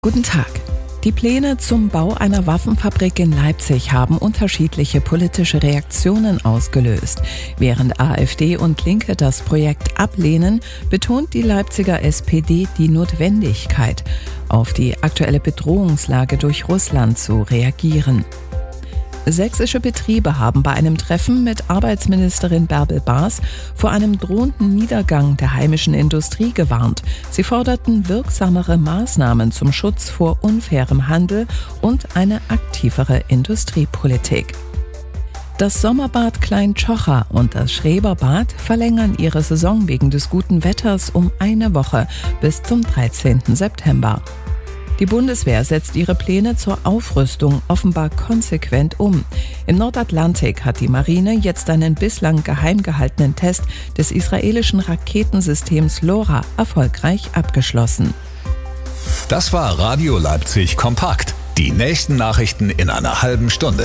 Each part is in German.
Guten Tag. Die Pläne zum Bau einer Waffenfabrik in Leipzig haben unterschiedliche politische Reaktionen ausgelöst. Während AfD und Linke das Projekt ablehnen, betont die Leipziger SPD die Notwendigkeit, auf die aktuelle Bedrohungslage durch Russland zu reagieren. Sächsische Betriebe haben bei einem Treffen mit Arbeitsministerin Bärbel Baas vor einem drohenden Niedergang der heimischen Industrie gewarnt. Sie forderten wirksamere Maßnahmen zum Schutz vor unfairem Handel und eine aktivere Industriepolitik. Das Sommerbad Klein-Tschocher und das Schreberbad verlängern ihre Saison wegen des guten Wetters um eine Woche bis zum 13. September. Die Bundeswehr setzt ihre Pläne zur Aufrüstung offenbar konsequent um. Im Nordatlantik hat die Marine jetzt einen bislang geheim gehaltenen Test des israelischen Raketensystems LoRa erfolgreich abgeschlossen. Das war Radio Leipzig kompakt. Die nächsten Nachrichten in einer halben Stunde.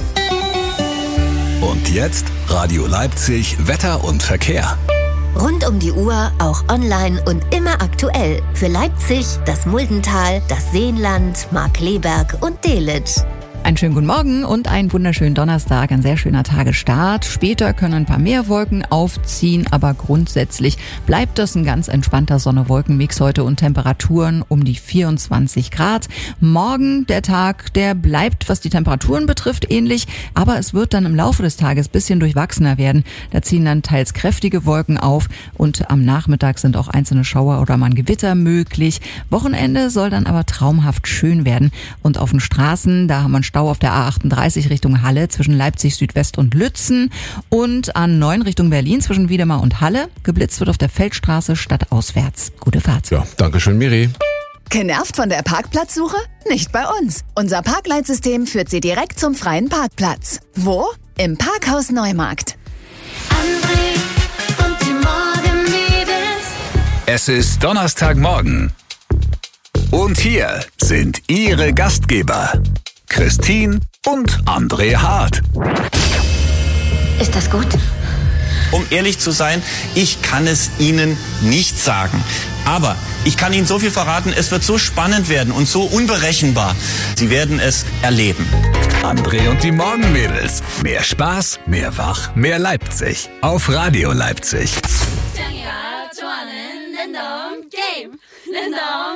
Und jetzt Radio Leipzig Wetter und Verkehr. Rund um die Uhr, auch online und immer aktuell. Für Leipzig, das Muldental, das Seenland, Markkleeberg und Delitzsch. Einen schönen guten Morgen und einen wunderschönen Donnerstag, ein sehr schöner Tagesstart. Später können ein paar mehr Wolken aufziehen, aber grundsätzlich bleibt das ein ganz entspannter Sonne-Wolken-Mix heute und Temperaturen um die 24 Grad. Morgen, der Tag, der bleibt, was die Temperaturen betrifft, ähnlich, aber es wird dann im Laufe des Tages ein bisschen durchwachsener werden. Da ziehen dann teils kräftige Wolken auf und am Nachmittag sind auch einzelne Schauer oder mal ein Gewitter möglich. Wochenende soll dann aber traumhaft schön werden und auf den Straßen, da haben wir Stau auf der A38 Richtung Halle zwischen Leipzig Südwest und Lützen und A9 Richtung Berlin zwischen Wiedemar und Halle. Geblitzt wird auf der Feldstraße stadtauswärts. Gute Fahrt. Ja, danke schön, Miri. Genervt von der Parkplatzsuche? Nicht bei uns. Unser Parkleitsystem führt Sie direkt zum freien Parkplatz. Wo? Im Parkhaus Neumarkt. André und die Morgenmädels. Es ist Donnerstagmorgen. Und hier sind Ihre Gastgeber, Christine und André Hart. Ist das gut? Um ehrlich zu sein, ich kann es Ihnen nicht sagen. Aber ich kann Ihnen so viel verraten, es wird so spannend werden und so unberechenbar. Sie werden es erleben. André und die Morgenmädels. Mehr Spaß, mehr Wach, mehr Leipzig. Auf Radio Leipzig. Game.